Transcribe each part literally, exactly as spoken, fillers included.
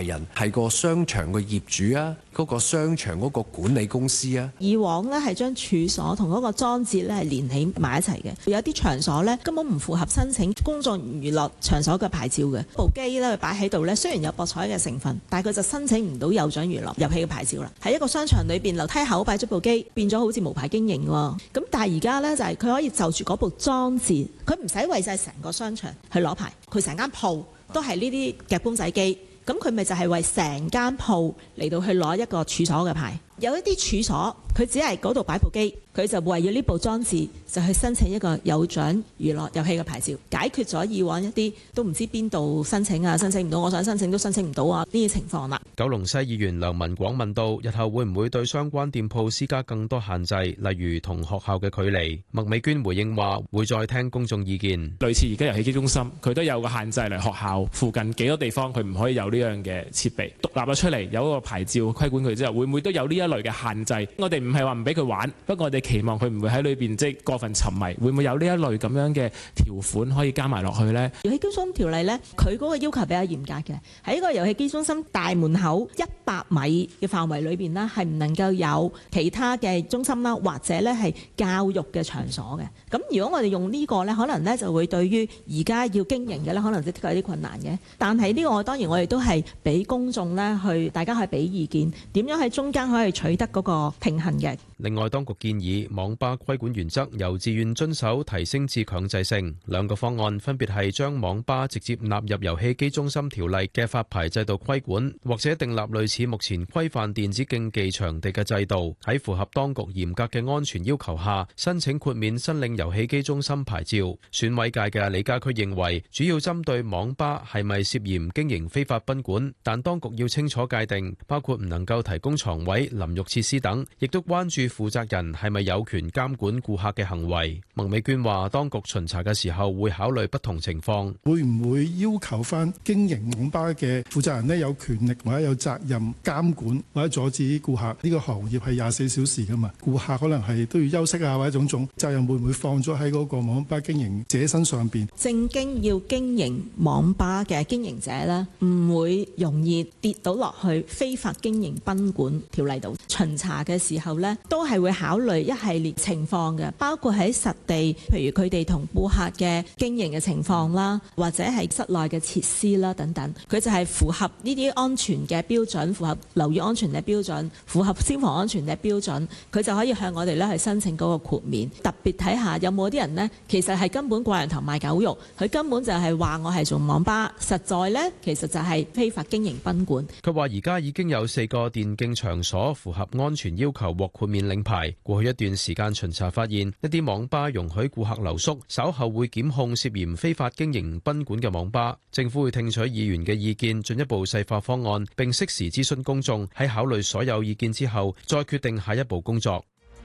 人係個商場嘅業主啊，嗰個商場嗰個管理公司啊。 以往呢係將處所同嗰個裝置呢係連起埋一齊嘅，有啲場所呢根本唔符合申請公眾娛樂場所嘅牌照嘅。部機呢擺喺度呢，雖然有博彩嘅成分，但係佢就申請唔到有獎娛樂遊戲嘅牌照啦。喺一個商場裏邊樓梯口擺咗部機，變咗好似無牌經營喎。咁但係而家呢，就係佢可以就住嗰部裝置，佢唔使為晒成個商場去攞牌，佢成間鋪都係呢啲夾公仔機，咁佢咪就係為成間鋪嚟到去攞一個處所嘅牌。有一啲處所佢只係嗰度擺部機，佢就為咗呢部裝置就去申請一個有獎娛樂遊戲嘅牌照，解決咗以往一啲都唔知邊度申請啊，申請唔到，我想申請都申請唔到啊呢啲情況啦。 九龍西議員梁文廣問到，日後會唔會對相關店鋪施加更多限制，例如同學校嘅距離？麥美娟回應話，會再聽公眾意見。 類似而家遊戲機中心，佢都有個限制嚟，學校附近幾多地方佢唔可以有呢樣嘅設備獨立咗出嚟，有一個牌照規管佢之後，會唔會都有呢一類嘅限制？我哋唔係話唔俾佢玩，不過我哋期望佢唔會喺裏邊即係過分沉迷。會唔會有呢一類咁樣嘅條款可以加埋落去呢？ 遊戲機中心條例呢，佢嗰個要求比較嚴格嘅，喺一個遊戲機中心大門口一百米嘅範圍裏邊呢，係唔能夠有其他嘅中心啦，或者呢係教育嘅場所嘅。咁如果我哋用呢個呢，可能呢就會對於而家要經營嘅呢，可能即係有啲困難嘅。但係呢個當然我哋都係俾公眾呢去，大家可以俾意見，點樣喺中間可以取得嗰個平衡嘅。 另外，當局建議網吧規管原則由自願遵守提升至強制性，兩個方案分別係將網吧直接納入遊戲機中心條例嘅發牌制度規管，或者訂立類似目前規範電子競技場地嘅制度，喺符合當局嚴格嘅安全要求下，申請豁免申領遊戲機中心牌照。選委界嘅李家駒認為，主要針對網吧係咪涉嫌經營非法賓館，但當局要清楚界定，包括唔能夠提供床位、淋浴設施等，亦都關注負責人係咪有權監管顧客嘅行為。麥美娟話，當局巡查嘅時候會考慮不同情況， 會唔會要求翻經營網吧嘅負責人呢有權力或者有責任監管或者阻止顧客？呢個行業係廿四小時噶嘛，顧客可能係都要休息啊，或者種種責任會唔會放咗喺嗰個網吧經營者身上邊？ 正經要經營網吧嘅經營者呢，唔會容易跌到落去非法經營賓館條例度。巡查嘅時候呢，都係會考慮一系列情況嘅，包括喺實地，譬如佢哋同顧客嘅經營嘅情況啦，或者係室內嘅設施啦等等，佢就係符合呢啲安全嘅標準，符合樓宇安全嘅標準，符合消防安全嘅標準，佢就可以向我哋咧去申請嗰個豁免。特別睇下有冇啲人呢，其實係根本掛人頭賣狗肉，佢根本就係話我係做網吧，實在呢，其實就係非法經營賓館。 佢話而家已經有四個電競場所符合安全要求獲豁免領牌。過去一段時間巡查發現，一啲網吧容許顧客留宿，稍後會檢控涉嫌非法經營賓館嘅網吧。政府會聽取議員嘅意見，進一步細化方案，並適時諮詢公眾。喺考慮所有意見之後，再決定下一步工作。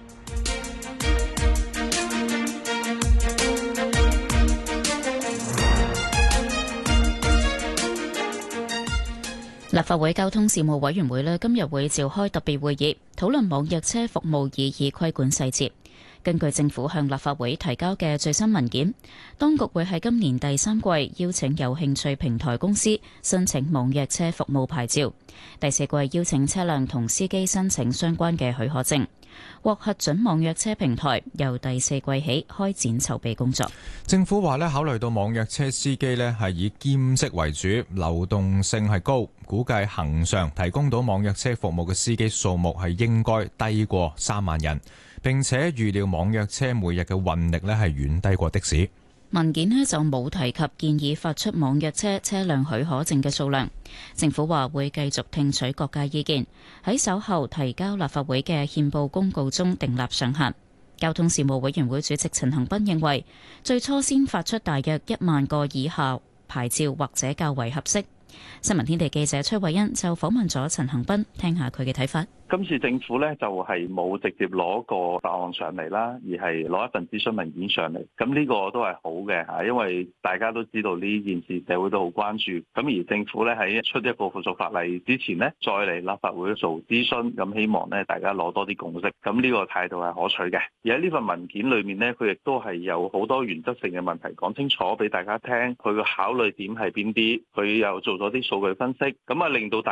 立法會交通事務委員會咧今日會召開特別會議，討論網約車服務擬議規管細節。根據政府向立法會提交嘅最新文件，當局會喺今年第三季邀請有興趣平台公司申請網約車服務牌照，第四季邀請車輛同司機申請相關嘅許可證。獲核准網約車平台由第四季起開展籌備工作。 政府話咧，考慮到網約車司機咧係以兼職為主，流動性係高，估計恆常提供到網約車服務嘅司機數目係應該低過三萬人，並且預料網約車每日嘅運力咧係遠低過的士。 文件呢就冇提及建議發出網約車車輛許可證嘅數量。政府話會繼續聽取各界意見，喺稍後提交立法會嘅憲報公告中訂立上限。交通事務委員會主席陳恒鑌認為，最初先發出大約一萬個以下牌照或者較為合適。新聞天地記者崔慧欣就訪問咗陳恒鑌，聽下佢嘅睇法。 今次政府咧就係冇直接攞個法案上嚟啦，而係攞一份諮詢文件上嚟。咁呢個都係好嘅嚇，因為大家都知道呢件事社會都好關注。咁而政府咧喺出一個附屬法例之前呢，再嚟立法會做諮詢，咁希望咧大家攞多啲共識。咁呢個態度係可取嘅。而喺呢份文件裏面呢，佢亦都係有好多原則性嘅問題講清楚俾大家聽，佢嘅考慮點係邊啲，佢又做咗啲數據分析，咁啊令到大